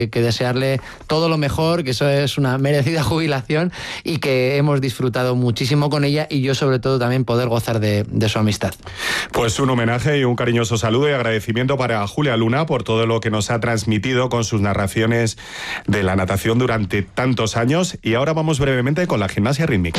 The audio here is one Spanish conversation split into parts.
que desearle todo lo mejor, que eso es una merecida jubilación y que hemos disfrutado muchísimo con ella y yo sobre todo también poder gozar de su amistad. Pues un homenaje y un cariñoso saludo y agradecimiento para Julia Luna por todo lo que nos ha transmitido con sus narraciones de la natación durante tantos años. Y ahora vamos brevemente con la gimnasia rítmica.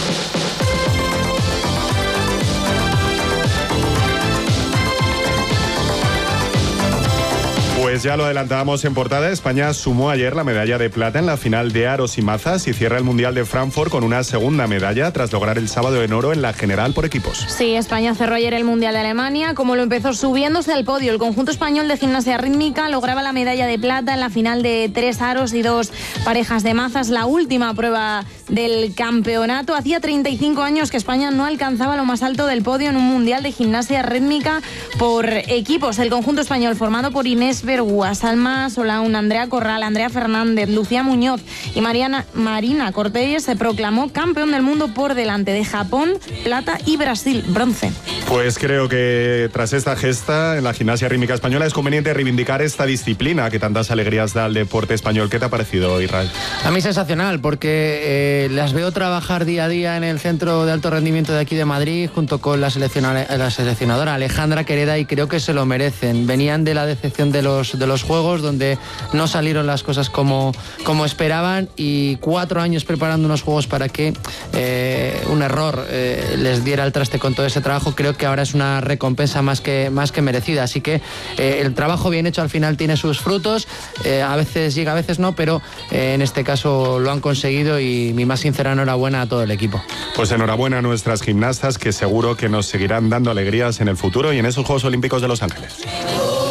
Pues ya lo adelantábamos en portada, España sumó ayer la medalla de plata en la final de aros y mazas y cierra el Mundial de Frankfurt con una segunda medalla tras lograr el sábado en oro en la general por equipos. Sí, España cerró ayer el Mundial de Alemania, como lo empezó subiéndose al podio. El conjunto español de gimnasia rítmica lograba la medalla de plata en la final de 3 aros y 2 parejas de mazas, la última prueba del campeonato. Hacía 35 años que España no alcanzaba lo más alto del podio en un Mundial de gimnasia rítmica por equipos. El conjunto español formado por Inés Bergúa, Salma Solaun, Andrea Corral, Andrea Fernández, Lucía Muñoz y Marina Cortés se proclamó campeón del mundo por delante de Japón, plata y Brasil, bronce. Pues creo que tras esta gesta en la gimnasia rítmica española es conveniente reivindicar esta disciplina que tantas alegrías da al deporte español. ¿Qué te ha parecido, Israel? A mí sensacional, porque las veo trabajar día a día en el centro de alto rendimiento de aquí de Madrid junto con la seleccionadora Alejandra Quereda y creo que se lo merecen. Venían de la decepción de los Juegos donde no salieron las cosas como esperaban y 4 años preparando unos Juegos para que un error les diera el traste con todo ese trabajo. Creo que ahora es una recompensa más que merecida, así que el trabajo bien hecho al final tiene sus frutos, a veces llega, a veces no, pero en este caso lo han conseguido y mi más sincera enhorabuena a todo el equipo. Pues enhorabuena a nuestras gimnastas que seguro que nos seguirán dando alegrías en el futuro y en esos Juegos Olímpicos de Los Ángeles.